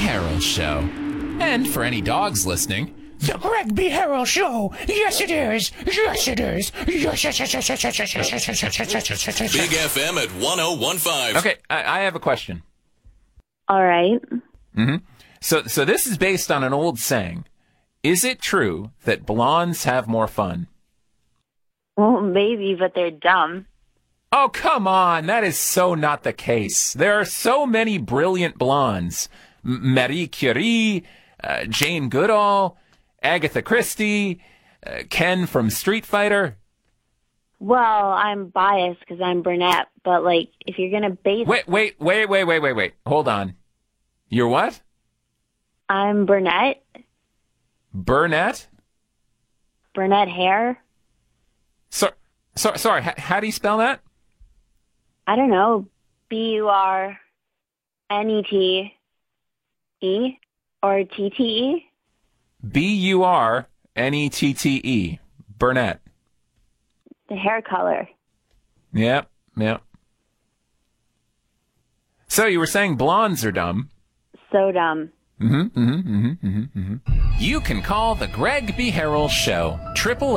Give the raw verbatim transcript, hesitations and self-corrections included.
Harrell Show. And for any dogs listening, The Greg B. Harrell Show. Yes, it is. Yes, it is. Yes, yes, yes, yes, yes, yes, yes, yes, yes, yes, yes, yes, yes, yes, yes. Big F M at one oh one five. okay, I, I have a question. All right. Mm-hmm. So, so this is based on an old saying. Is it true that blondes have more fun? Well, maybe, but they're dumb. Oh, come on. That is so not the case. There are so many brilliant blondes. M- Marie Curie, uh, Jane Goodall, Agatha Christie, uh, Ken from Street Fighter. Well, I'm biased because I'm brunette, but, like, if you're going to base... Wait, wait, wait, wait, wait, wait, wait. Hold on. You're what? I'm brunette. Burnett? Brunette hair. So, so, sorry, h- how do you spell that? I don't know. B U R N E T E or T T E? B U R N E T T E. Burnett. The hair color. Yep, yep. So you were saying blondes are dumb. So dumb. Mm-hmm, mm-hmm, mm-hmm, mm-hmm, mm-hmm. You can call the Greg B. Harrell Show. Triple